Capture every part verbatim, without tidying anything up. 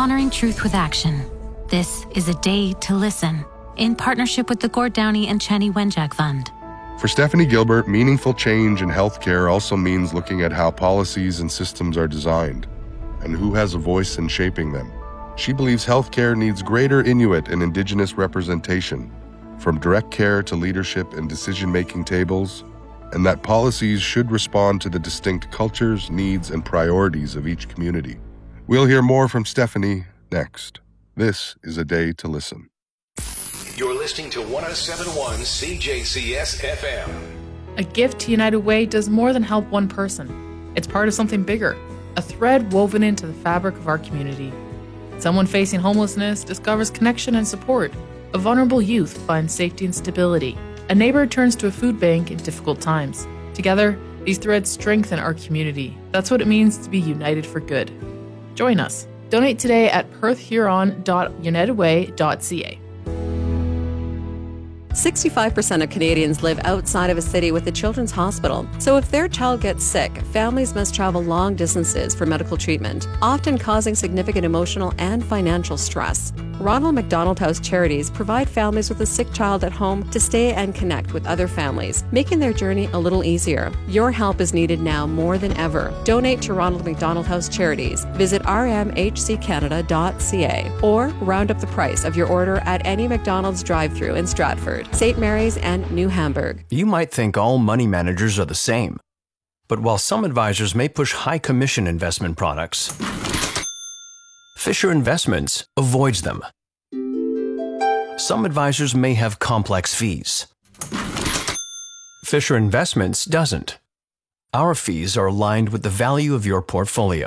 honoring truth with action. This is a day to listen, in partnership with the Gord Downey and Chenny Wenjack Fund. For Stephanie Gilbert, meaningful change in healthcare also means looking at how policies and systems are designed and who has a voice in shaping them. She believes healthcare needs greater Inuit and Indigenous representation, from direct care to leadership and decision-making tables, and that policies should respond to the distinct cultures, needs, and priorities of each community. We'll hear more from Stephanie next. This is A Day to Listen. You're listening to one oh seven point one C J C S F M. A gift to United Way does more than help one person. It's part of something bigger, a thread woven into the fabric of our community. Someone facing homelessness discovers connection and support. A vulnerable youth finds safety and stability. A neighbor turns to a food bank in difficult times. Together, these threads strengthen our community. That's what it means to be united for good. Join us. Donate today at perth huron dot united way dot c a. sixty-five percent of Canadians live outside of a city with a children's hospital. So if their child gets sick, families must travel long distances for medical treatment, often causing significant emotional and financial stress. Ronald McDonald House Charities provide families with a sick child at home to stay and connect with other families, making their journey a little easier. Your help is needed now more than ever. Donate to Ronald McDonald House Charities. Visit r m h c canada dot c a or round up the price of your order at any McDonald's drive-thru in Stratford, Saint Mary's, and New Hamburg. You might think all money managers are the same. But while some advisors may push high commission investment products, Fisher Investments avoids them. Some advisors may have complex fees. Fisher Investments doesn't. Our fees are aligned with the value of your portfolio.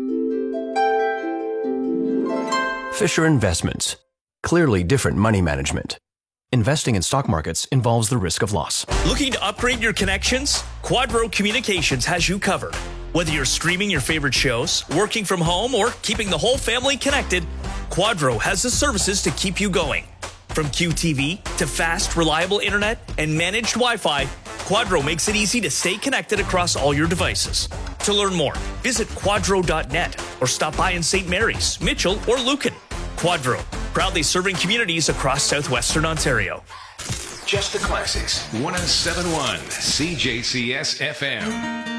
Fisher Investments. Clearly different money management. Investing in stock markets involves the risk of loss. Looking to upgrade your connections? Quadro Communications has you covered. Whether you're streaming your favorite shows, working from home, or keeping the whole family connected, Quadro has the services to keep you going. From Q T V to fast, reliable internet and managed Wi-Fi, Quadro makes it easy to stay connected across all your devices. To learn more, visit quadro dot net or stop by in Saint Mary's, Mitchell, or Lucan. Quadro, proudly serving communities across southwestern Ontario. Just the classics. one oh seven point one C J C S F M.